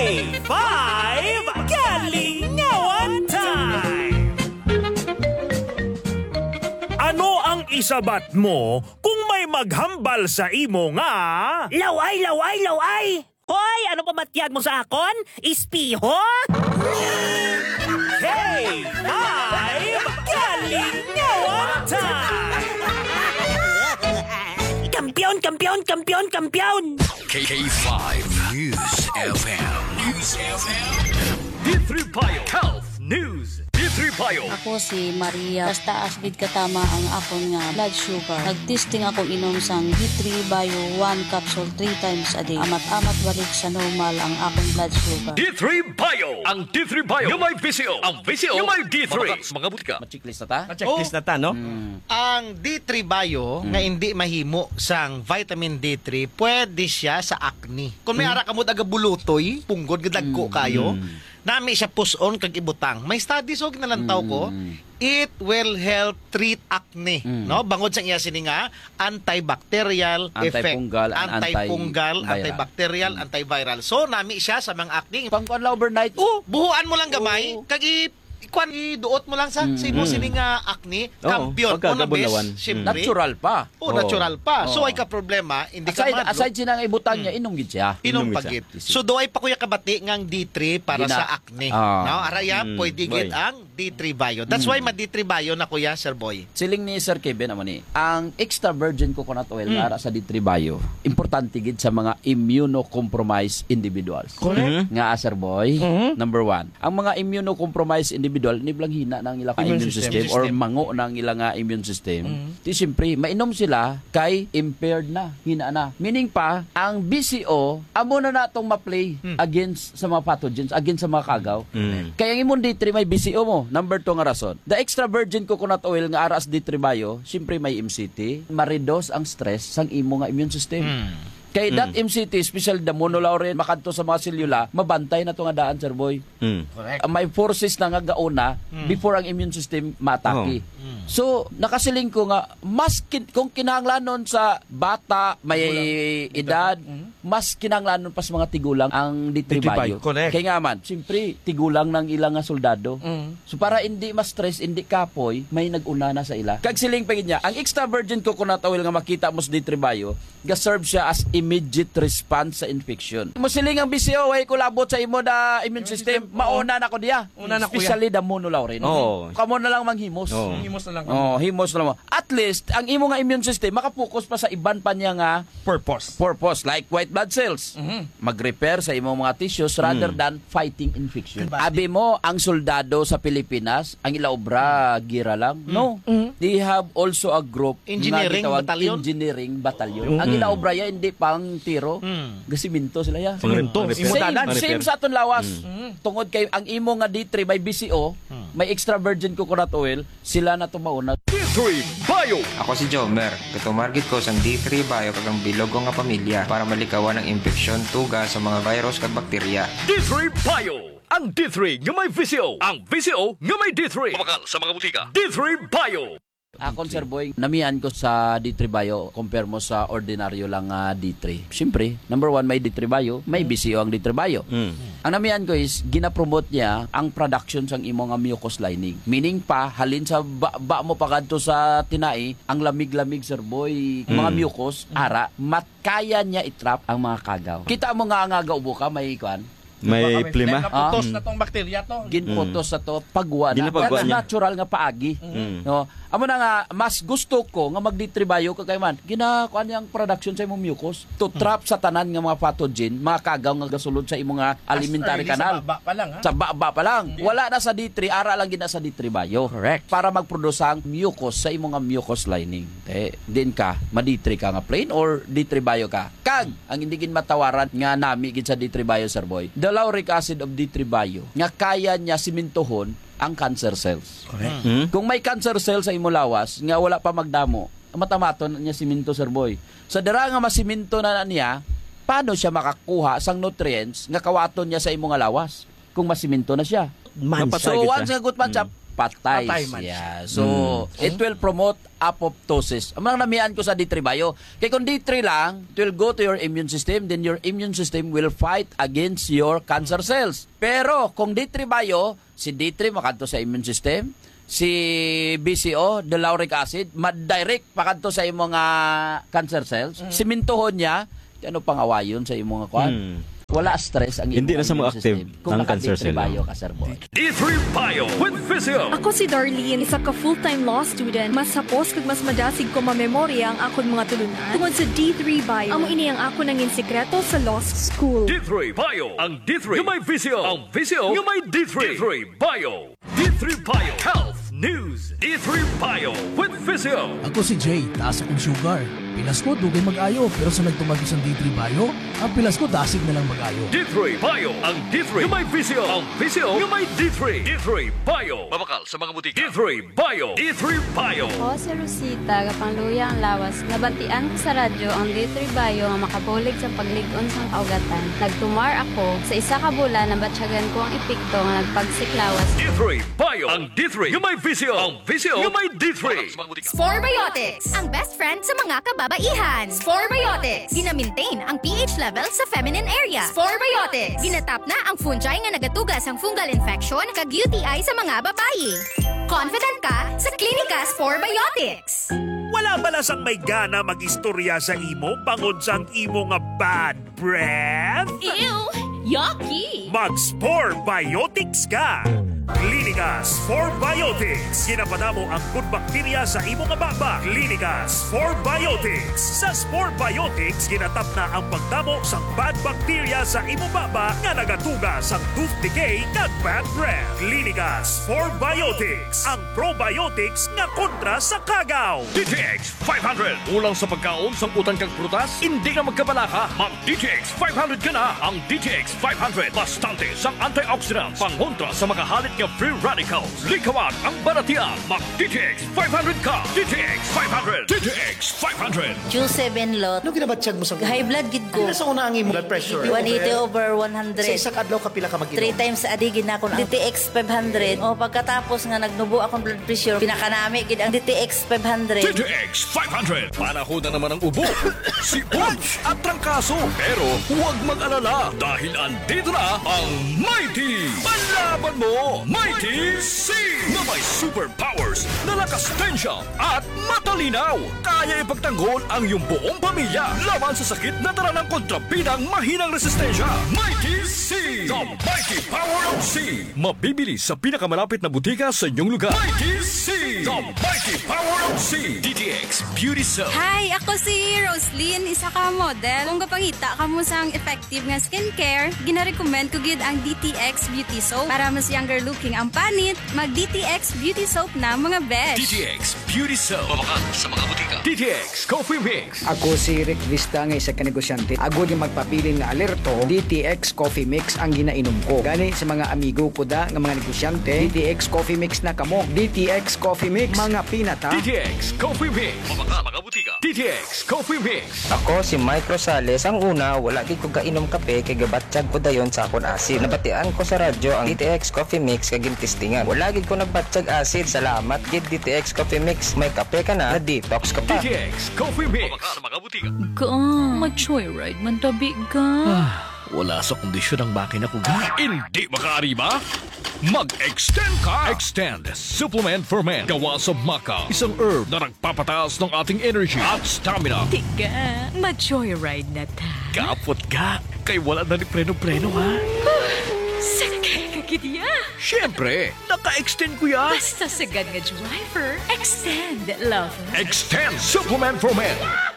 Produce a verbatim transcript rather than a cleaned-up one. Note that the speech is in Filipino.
K five Kalingawan Time! Ano ang isabat mo kung may maghambal sa imo nga? Laway, laway, laway! Hoy, ano pa matiyag mo sa akon? Ispiho? K five Kalingawan Time! Kampiyon, kampiyon, kampiyon, kampiyon! K five News F M. News F M. D three Bio Health News. D three Bio. Ako si Maria. Basta asbid katama ang akon nga blood sugar. Nagtesting ako inom sang D three Bio one capsule three times a day. Amat-amat balik sa normal ang akong blood sugar. D three Bio. Ang D three Bio. Yung may V C O. Ang V C O. Yung may D three. Mga butika. Checklist na ta? Na-checklist na ta, no? Mm. Ang D three Bio, nga hindi mahimo sang vitamin D three, pwede siya sa acne. Kung may ara ka mo daga bulutoy, punggod, gadagko kayo, nami siya puson kag ibutang. May studies og nalantaw ko, it will help treat acne, Mm. no? Bangod sa iya sini nga antibacterial effect, Antifungal and antifungal, antiviral. antibacterial, antiviral. So nami siya sa mga acne. Pangkuan la overnight. Oh, buhuan mo lang gamay, Oo. kag i ikwan iduot mo lang sa Mm. sino sini nga acne, kampiyon pagka una gabulawan. bes, syempre. Natural pa. Oh, natural pa. So Oo. ay ka problema, hindi ka Aside, madlo. aside sinang ibutang niya, inom gid siya. Inom Inom pagit. siya. So do ay pa kuya kabati ngang D three para Gina- sa acne. Ah. No, araya Mm, pwede gid boy. ang D three Bio. That's why ma D three Bio na kuya Sir Boy. Siling ni Sir Kevin naman ni, ang extra virgin coconut oil na ara sa D three Bio, importante gid sa mga immunocompromised individuals. Correct. Nga Sir Boy, number one. Ang mga immunocompromised individual, niblang hina ng ilang Immune immune, system. system, or System. mango ng ilang nga immune system. Di siyempre, mainom sila kay impaired na, hina na. Meaning pa, ang B C O, amo na natong ma-play against sa mga pathogens, against sa mga kagaw. Mm. Kaya ang imong D three may B C O mo. Number two nga rason. The extra virgin coconut oil nga aras D three Bio, siyempre may M C T, ma-reduce ang stress sang imo nga immune system. Kay that M C T, especially the monolaurin, makadto sa mga selula, mabantay na to nga daan, Sir Boy. Mm. Correct. Uh, may forces na nga gauna before ang immune system matake. So, nakasiling ko nga, mas kin- kung kinahanglanon sa bata, may edad, mas kinahanglanon pa sa mga tigulang ang D three D three Bio. Bio, correct. Kaya nga man, siyempre, tigulang ng ilang nga soldado. So, para hindi ma-stress, hindi kapoy, may nag-una na sa ila. Kag siling pa niya, ang extra virgin coconut oil nga makita mo sa D three Bio, ga-serve siya as immediate response sa infection. Musiling ang B C O ay kulabot sa imo da immune system, mauna na ko diya. Una na, kuya. Especially the monolaurin. Oo. Kamo na lang manghimos. Oo. Himos na lang. Oh, himos na lang. At least ang imo nga immune system makapokus pa sa iban pa niya nga Purpose. purpose like white blood cells. Mag-repair sa imong mga tissues rather than fighting infection. Abi mo ang soldado sa Pilipinas, ang ilaobra gira lang. No. They have also a group Engineering nga gitawag batalyon? Engineering batalyon. Ang ilaobra ya hindi pang tiro. Gasiminto sila ya. Pangrinto. Same, same sa aton lawas. Tungod kay ang imo nga D three may B C O, may extra virgin coconut oil, sila na tumauna. D three Bio. Ako si Jomer. Katumargit ko sang D three Bio kag ang bilog ko nga pamilya para malikawan ang infeksyon, tuga sa mga virus kag bakterya. D three Bio. Ang D three nga may V C O. Ang V C O nga may D three. Mabakal sa mga butika. D three Bio. Akon, Sir Boy, namian ko sa D three Bio compare mo sa ordinaryo lang nga D three. Siyempre, number one, may D three Bio, may B C O ang D three Bio. Ang namian ko is, ginapromote niya ang production sang imo nga mucous lining. Meaning pa, halin sa ba, ba mo pagadto sa tinai, ang lamig-lamig, Sir Boy, mga mucous, ara, matkaya niya itrap ang mga kagaw. Kita mo nga nga gaubo ka, may ikuan, May plima. Naputos na tong bakterya to. ginputos sa to pagwa na Ginapagwa Kaya niya. natural nga paagi. Mm. No, amo na nga mas gusto ko nga magditribayo kay man. Ginakuan yang production sa imong mucus to trap sa tanan nga mga pathogen, mga kagaw nga gasulod sa imong nga alimentary canal. Sa baba pa lang, ha? Sa baba pa lang. Wala na sa D three, ara lang gina sa D three Bio. Correct. Para magproduce ang mucus sa imong nga mucous lining. Eh, din ka, ma D three ka nga plain or D three Bio ka. Kag ang hindi gin matawaran nga nami gid sa D three Bio, Sir Boy. The lauric acid of D three Bio nga kaya niya simintohon ang cancer cells. Correct. Mm. Kung may cancer cell sa imo lawas nga wala pa magdamo, matamaton niya siminto, Sir Boy. Sa dira nga masiminto na, na niya, paano siya makakuha sang nutrients nga kawaton niya sa imo nga lawas kung masiminto na siya? Man, So once nga good match up, patay Patay man siya. So, it will promote apoptosis. Ang mga namihan ko sa D three Bio. Kaya kung D three lang, it will go to your immune system, then your immune system will fight against your cancer cells. Pero, kung D three Bio, si D three makanto sa immune system, si B C O, the lauric acid, ma-direct pakanto sa imong mga cancer cells. Mm. Simintohon niya, ano pang awayon sa imong mga kwan? Mm. Wala stress ang Hindi imong na sa mga immune active system. Kung ng naka-D cancer three cell. Bio ka, Sir Boy. D three Bio with Visio. Ako si Darlene, isa ka full-time law student. Mas hapos kag mas madasig ko mamemorya ang akon mga tulunan. Tungod sa D three Bio, amo ini ang ako nangin sekreto sa law school. D three Bio. Ang D three nga may Visio. Ang Visio nga may D three. D three Bio. D three Bio. Health News. D three Bio with Visio. Ako si Jay, taas akong sugar. Pilas ko, dugay mag-ayo. Pero sa nagtumagos ang D three Bio, ang pilas ko, dasig na lang mag-ayo. D three Bio. Ang D three nga may Visio. Ang Visio nga may D three. D three Bio. Mabakal sa mga butika. D three Bio. D three Bio. Ako si Rosita, kapangluya ang lawas. Nabatian ko sa radyo ang D three Bio nga makabulig sa pagligon sang kaugatan. Nagtumar ako sa isa ka bulan na batsyagan ko ang epekto nga nagpagsiklawas. D three Bio. Ang D three nga may Visio. Ang Visio nga may D three. Sporebiotics, ang best friend sa mga kababaihan. Sporebiotics, gina-maintain ang pH level sa feminine area. Sporebiotics, ginatap na ang fungi nga nagatugas ang fungal infection kag U T I sa mga babayi. Confident ka sa Klinika Sporebiotics. Wala balas ang may gana mag-istorya sa imo bangod sang imo nga bad breath? Ew! Yucky! Mag-Sporebiotics ka! Klinika Sporebiotics. Ginapadamo ang good bacteria sa imo nga baba. Klinika Sporebiotics. Sa Sporebiotics, ginatap na ang pagdamo sa bad bacteria sa imo baba nga nagatuga sa tooth decay kag bad breath. Klinika Sporebiotics. Ang probiotics nga kontra sa kagaw. D T X five hundred. Ulang sa pagkaon sang utang kag prutas, hindi ka magkabalaka. Mag-D T X five hundred ka na. Ang D T X five hundred, bastante sang antioxidants, pangontra sa mga halit nga free radicals. Likawan ang baratian. Mag-D T X five hundred ka. D T X five hundred. D T X five hundred. Q seven lot. Ano ginabatsyag mo sa High blood gid ko. Ano sa una ang imo blood pressure? one eighty over one hundred. Sa isang adlaw ka pila ka mag-inom? Three times a day gid na ako D T X five hundred. O pagkatapos nga nagnubo akong blood pressure, pinakanami gid ang D T X five hundred. D T X five hundred. Panahon na naman ang ubo, sipon at trangkaso. Pero huwag mag-alala dahil andito na ang Mighty. Panlaban mo, Mighty C! Na may superpowers na lakas tensya at matalinaw. Kaya ipagtanggol ang iyong buong pamilya laban sa sakit na dala ng kontrabidang mahinang resistensya. Mighty C! The Mighty Power of C! Mabibili sa pinakamalapit na butika sa inyong lugar. Mighty C! The Mighty Power of C! D T X Beauty Soap. Hi, ako si Roslyn, isa ka model. Kung kapangita ka mo sang effective nga skincare, gina-recommend ko gid ang D T X Beauty Soap para mas younger looking ang panit. Mag-D T X Beauty Soap na mga besh. D T X Beauty Soap. Mabakal sa mga butika. D T X Coffee Mix. Ako si Rick Vista nga isa ka negosyante. Agod yung magpabilin nga alerto, D T X Coffee Mix ang ginainom ko. Gani sa mga amigo ko da nga mga negosyante, D T X Coffee Mix na kamo. D T X Coffee Mix, mga pinata. D T X Coffee Mix. Mabakal mga butika. D T X Coffee Mix. Ako si Mike Rosales. Ang una, wala gid ko kainom kape kay gabatsyag ko dayon sa akon asid. Nabatian ko sa radyo ang D T X Coffee Mix kag gintistingan. Wala gid ko nagbatsyag acid. Salamat gid D T X Coffee Mix. May kape ka na, na-detox ka pa. D T X Coffee Mix. Mabakal mga butika. Ka, mag-joyride man tabi ka. Wala sa kondisyon ang makina ko ga. Hindi makaari ba? Mag-extend ka! Extend Supplement for Men. Gawa sa maca. Isang herb na nagpapataas ng ating energy at stamina. Tiga, mag-joyride na ta. Kapot ka. Kay wala na ni preno-preno ha. Sakay ka gidya. Siyempre, naka-extend ko ya. Basta sagad nga driver, extend lover. Extend Supplement for Men.